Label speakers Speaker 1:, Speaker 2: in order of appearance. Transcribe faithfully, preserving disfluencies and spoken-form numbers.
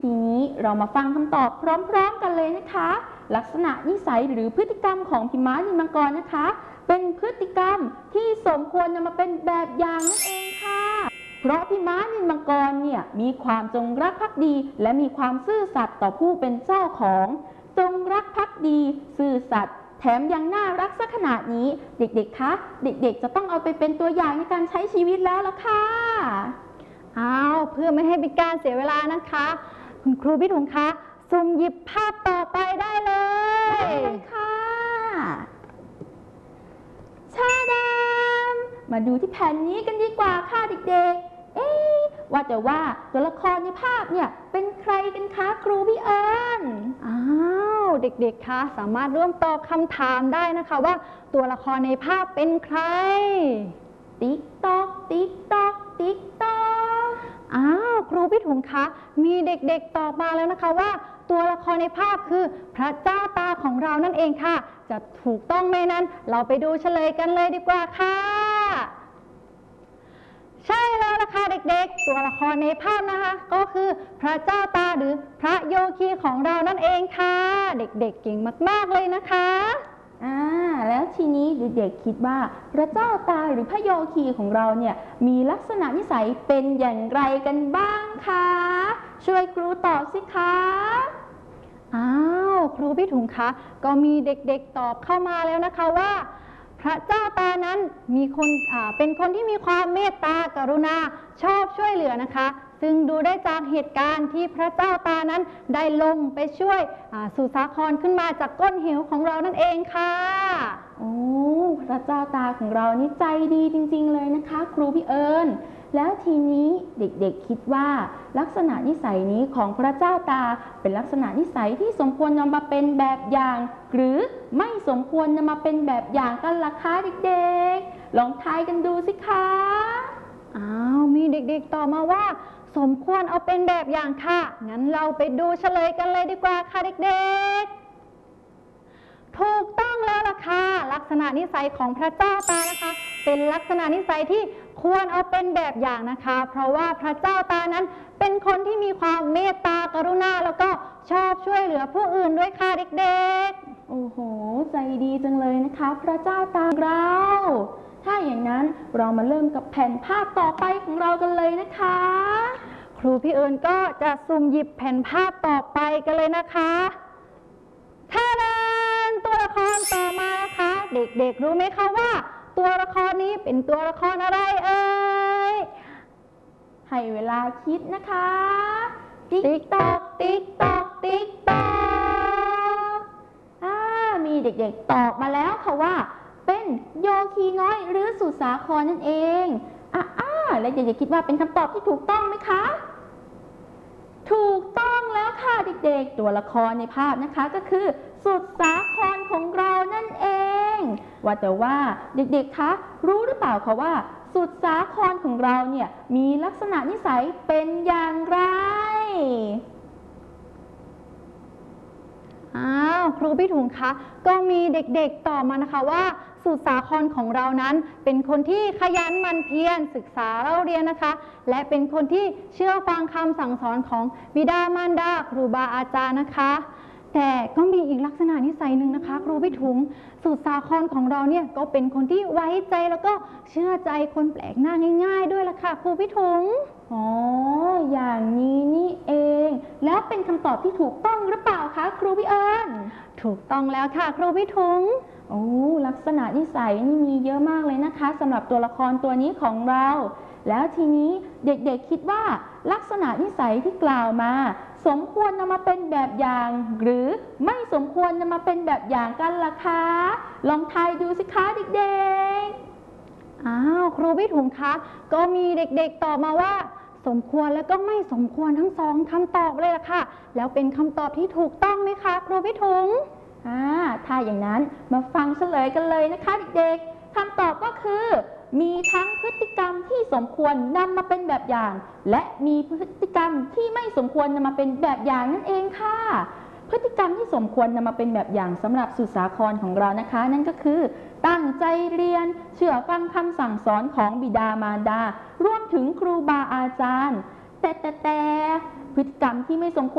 Speaker 1: ทีนี้เรามาฟังคำตอบพร้อมๆกันเลยนะคะลักษณะนิสัยหรือพฤติกรรมของพิม้านินมังกรนะคะเป็นพฤติกรรมที่สมควรนำมาเป็นแบบอย่างนั่นเองค่ะเพราะพิม้านินมังกรเนี่ยมีความจงรักภักดีและมีความซื่อสัตย์ต่อผู้เป็นเจ้าของจงรักภักดีซื่อสัตย์แถมยังน่ารักซะขนาดนี้เด็กๆคะเด็กๆจะต้องเอาไปเป็นตัวอย่างในการใช้ชีวิตแล้วล่ะค่ะ
Speaker 2: อ้าวเพื่อไม่ให้เป็นการเสียเวลานะคะคุณครูพี่ถุงคะสุ่มหยิบภาพต่อไปได้เลย
Speaker 1: ได้เลยค่ะชาดามมาดูที่แผ่นนี้กันดีกว่าค่ะเด็กๆเอ๊ะว่าแต่ว่าตัวละครในภาพเนี่ยเป็นใครกันคะครูพี่เอิญ
Speaker 2: อ้าวเด็กๆคะสามารถร่วมตอบคำถามได้นะคะว่าตัวละครในภาพเป็นใคร
Speaker 1: ติ๊กตอกติ๊กตอกติ๊กตอก
Speaker 2: อ้าวครูพี่ถุงคะมีเด็กๆตอบมาแล้วนะคะว่าตัวละครในภาพคือพระเจ้าตาของเรานั่นเองค่ะจะถูกต้องไหมนั้นเราไปดูเฉลยกันเลยดีกว่าค่ะใช่แล้วล่ะค่ะเด็กๆตัวละครในภาพนะคะก็คือพระเจ้าตาหรือพระโยคีของเรานั่นเองค่ะเด็กๆเก่งมากๆเลยนะคะ
Speaker 1: อ่าแล้วทีนี้เด็กๆคิดว่าพระเจ้าตาหรือพระโยคีของเราเนี่ยมีลักษณะนิสัยเป็นอย่างไรกันบ้างคะช่วยครูตอบสิคะ
Speaker 2: อ้าวครูพี่ถุงคะก็มีเด็กๆตอบเข้ามาแล้วนะคะว่าพระเจ้าตานั้นมีคนอ่าเป็นคนที่มีความเมตตากรุณาชอบช่วยเหลือนะคะซึ่งดูได้จากเหตุการณ์ที่พระเจ้าตานั้นได้ลงไปช่วยสุสาครขึ้นมาจากก้นเหวของเรานั่นเองค่ะ
Speaker 1: โอ้พระเจ้าตาของเรานี่ใจดีจริงๆเลยนะคะครูพี่เอิญแล้วทีนี้เด็กๆคิดว่าลักษณะนิสัยนี้ของพระเจ้าตาเป็นลักษณะนิสัยที่สมควรนำมาเป็นแบบอย่างหรือไม่สมควรนำมาเป็นแบบอย่างกันล่ะคะเด็กๆลองทายกันดูสิคะ
Speaker 2: อ้าวมีเด็กๆตอบมาว่าสมควรเอาเป็นแบบอย่างค่ะงั้นเราไปดูเฉลยกันเลยดีกว่าค่ะเด็กๆถูกต้องแล้วล่ะค่ะลักษณะนิสัยของพระเจ้าตานะคะเป็นลักษณะนิสัยที่ควรเอาเป็นแบบอย่างนะคะเพราะว่าพระเจ้าตานั้นเป็นคนที่มีความเมตตากรุณาแล้วก็ชอบช่วยเหลือผู้อื่นด้วยค่ะเด็ก
Speaker 1: ๆโอ้โหใจดีจังเลยนะคะพระเจ้าตาเราถ้าอย่างนั้นเรามาเริ่มกับแผ่นภาพต่อไปของเรากันเลยนะคะ
Speaker 2: ครูพี่เอิญก็จะสุ่มหยิบแผ่นภาพต่อไปกันเลยนะคะท่าดานตัวละครต่อมานะคะเด็กๆรู้ไหมคะว่าตัวละครนี้เป็นตัวละครอะไรเอ่ย
Speaker 1: ให้เวลาคิดนะคะติ๊กตอกติ๊กตอกติ๊กตอกอ่ามีเด็กๆตอบมาแล้วค่ะว่าเป็นโยคีน้อยหรือสุสาครนั่นเองอ่าอ่าแล้วเด็กๆคิดว่าเป็นคำตอบที่ถูกต้องไหมคะถูกต้องแล้วค่ะเด็กๆตัวละครในภาพนะคะก็คือสุสาครของเรานั่นเองว่าแต่ว่าเด็กๆคะรู้หรือเปล่าคะว่าสุสาครของเราเนี่ยมีลักษณะนิสัยเป็นอย่างไร
Speaker 2: อ้าวครูพี่ถุงคะก็มีเด็กๆตอบมานะคะว่าสุสาครของเรานั้นเป็นคนที่ขยันหมั่นเพียรศึกษาเล่าเรียนนะคะและเป็นคนที่เชื่อฟังคำสั่งสอนของบิดามารดาครูบาอาจารย์นะคะแต่ก็มีอีกลักษณะนิสัยหนึ่งนะคะครูพี่ถุงสุสาครของเราเนี่ยก็เป็นคนที่ไว้ใจแล้วก็เชื่อใจคนแปลกหน้าง่ายๆด้วยล่ะค่ะครูพี่ถุง
Speaker 1: อ๋ออย่างนี้นี่เองแล้วเป็นคำตอบที่ถูกต้องหรือเปล่าคะครูพี่เอิญ
Speaker 2: ถูกต้องแล้วค่ะครูพี่ถุง
Speaker 1: โอ้ลักษณะนิสัยนี่มีเยอะมากเลยนะคะสำหรับตัวละครตัวนี้ของเราแล้วทีนี้เด็กๆคิดว่าลักษณะนิสัยที่กล่าวมาสมควรนำมาเป็นแบบอย่างหรือไม่สมควรนำมาเป็นแบบอย่างกันล่ะคะลองทายดูสิคะเด็ก
Speaker 2: ๆอ้าวครูพี่ถุงคะก็มีเด็กๆตอบมาว่าสมควรแล้วก็ไม่สมควรทั้งสองคำตอบเลยล่ะค่ะแล้วเป็นคำตอบที่ถูกต้องไหมคะครูพี่ถุง
Speaker 1: อ่าถ้าอย่างนั้นมาฟังเฉลยกันเลยนะคะเด็กๆคำตอบก็คือมีทั้งพฤติกรรมที่สมควรนำมาเป็นแบบอย่างและมีพฤติกรรมที่ไม่สมควรนำมาเป็นแบบอย่างนั่นเองค่ะพฤติกรรมที่สมควรนำมาเป็นแบบอย่างสำหรับสุสาครของเรานะคะนั่นก็คือตั้งใจเรียนเชื่อฟังคำสั่งสอนของบิดามารดารวมถึงครูบาอาจารย์แต่แต่แต่พฤติกรรมที่ไม่สมควร